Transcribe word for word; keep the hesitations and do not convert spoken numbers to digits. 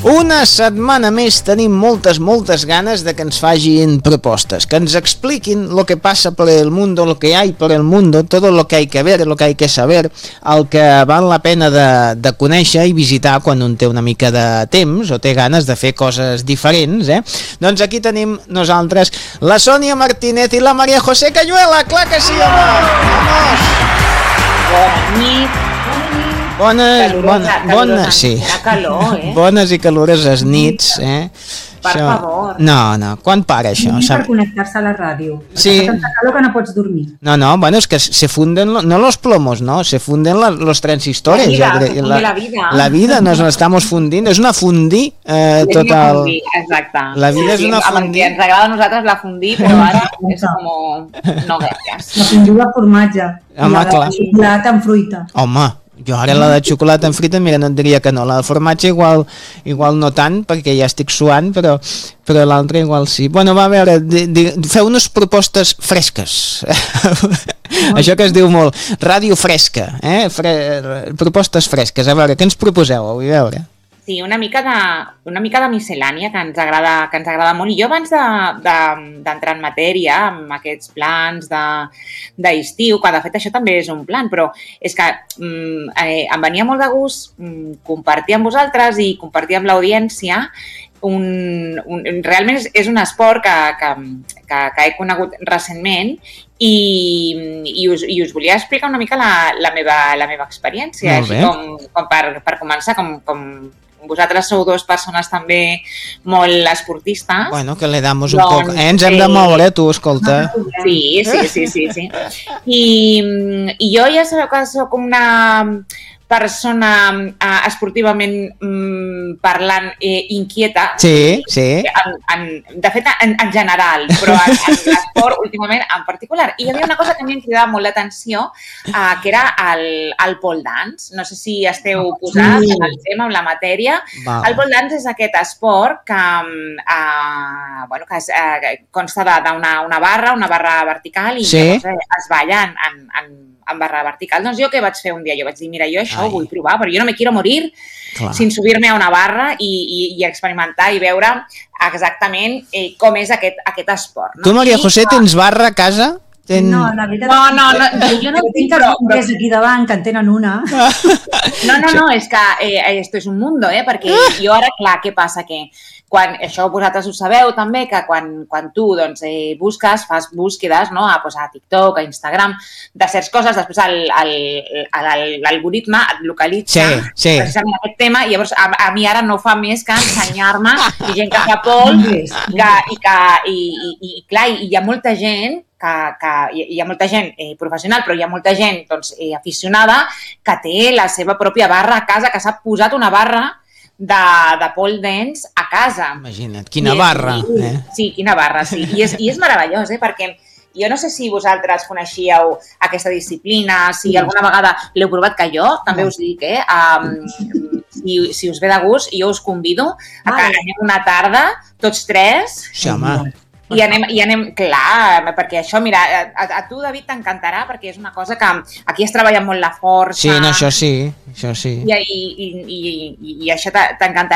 Una setmana més tenim moltes, moltes ganes de que ens facin propostes, que ens expliquin lo que pasa por el mundo, lo que hay por el mundo, todo lo que hay que ver, lo que hay que saber, el que val la pena de, de conèixer i visitar quan un té una mica de temps o té ganes de fer coses diferents, eh? Doncs aquí tenim nosaltres la Sònia Martínez i la María José Cayuela, clar que sí, home! Vamos! Bona nit. Bones, Calurosa, bones, bones, sí. La calor, eh? Bones i caloroses nits, eh? Per això... favor. No, no, quan para això? Ni per connectar-se a la ràdio. Sí. Fa tanta calor que no pots dormir. No, no, bueno, es que se funden, no los plomos, no, se funden la, los transistores. La vida, ja, se funde la vida. La vida nos la estamos fundindo, és una fundí eh, És total. una fundí, exacte. La vida és una Amb el fundí. que ens agrada a nosaltres la fundí, però ara és com... No gràcies. La fondue de formatge. Home, la clar. de xocolata amb fruita. Home, jo ara la de xocolata en frita, mira, no et diria que no. La de formatge igual, igual no tant, perquè ja estic suant, però, però l'altra igual sí. Bueno, va, a veure, di, di, feu unes propostes fresques. Això que es diu molt, ràdio fresca, eh? Fre, propostes fresques. A veure, què ens proposeu avui? A veure. Sí, una mica de, una mica de miscel·lània que ens agrada, que ens agrada molt. I jo abans d'entrar de, de, en matèria amb aquests plans d'estiu, de, que de fet això també és un plan, però és que mm, eh, em venia molt de gust mm, compartir amb vosaltres i compartir amb l'audiència un, un, realment és, és un esport que, que, que, que he conegut recentment i, i, us, i us volia explicar una mica la, la, meva, la meva experiència, així com, com per, per començar, com, com vosaltres sou dues persones també molt esportistes. Bueno, que le damos un doncs, poc. Eh, ens hem de moure, tu, escolta. Sí, sí, sí, sí, sí. I, i jo ja sabeu que soc una persona eh, esportivament mm, parlant eh, inquieta. Sí, sí. En, en, de fet, en, en general, però en, en l'esport últimament en particular. I hi havia una cosa que a mi em cridava molt l'atenció, eh, que era el, el pole dance. No sé si esteu posats sí. en el tema, en la matèria. Va. El pole dance és aquest esport que, eh, bueno, que es, eh, consta d'una una barra, una barra vertical i sí. llavors eh, es balla en, en, en en barra vertical. Doncs jo què vaig fer un dia? Jo vaig dir, mira, jo això Ai. ho vull provar, però jo no me quiero morir Clar. sin subir-me a una barra i, i, i experimentar i veure exactament eh, com és aquest, aquest esport. No? Tu, Maria José, tens barra a casa? Ten... No, la veritat no, no, no, jo no tinc els bombers aquí davant que en tenen una. No, no, no, és que eh, esto és un mundo, eh? Perquè jo ara, clar, què passa? Que quan, això vosaltres ho sabeu també, que quan, quan tu doncs, eh, busques, fas búsquedes no? a, pues, a TikTok, a Instagram, de certes coses, després l'algoritme et localitza sí, sí. precisament aquest tema i llavors a, a mi ara no fa més que ensenyar-me gent que fa pol que, i, que, i, i, i clar, hi ha molta gent que, que hi ha molta gent eh, professional, però hi ha molta gent doncs, eh, aficionada que té la seva pròpia barra a casa, que s'ha posat una barra de, de pole dance a casa. Imagina't, quina I, barra. I, eh? Sí, quina barra, sí. I és, i és meravellós, eh? Perquè jo no sé si vosaltres coneixíeu aquesta disciplina, si sí. alguna vegada l'heu provat, que jo també us dic, eh? Um, si, si us ve de gust, jo us convido a que anem una tarda, tots tres, sí, home. I anem, i anem, clar, perquè això, mira, a, a tu, David, t'encantarà, perquè és una cosa que aquí es treballa molt la força. Sí, no, això sí, això sí. I, i, i, i, i això t'encantarà.